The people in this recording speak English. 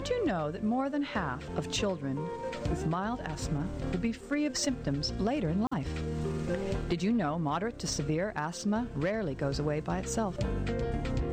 Did you know that more than half of children with mild asthma will be free of symptoms later in life? Did you know moderate to severe asthma rarely goes away by itself?